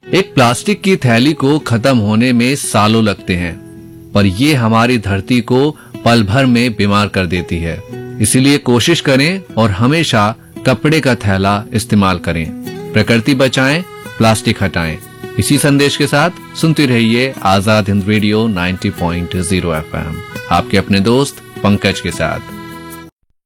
एक प्लास्टिक की थैली को खत्म होने में सालों लगते हैं, पर ये हमारी धरती को पल भर में बीमार कर देती है। इसीलिए कोशिश करें और हमेशा कपड़े का थैला इस्तेमाल करें। प्रकृति बचाएं, प्लास्टिक हटाएं। इसी संदेश के साथ सुनते रहिए आजाद हिंद रेडियो 90.0 FM, आपके अपने दोस्त पंकज के साथ।